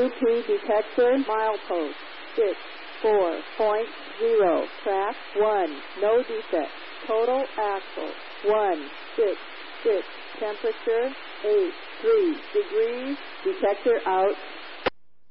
A2 detector, milepost 64.0, track 1, no defect, total axle 166, temperature 83 degrees, detector out.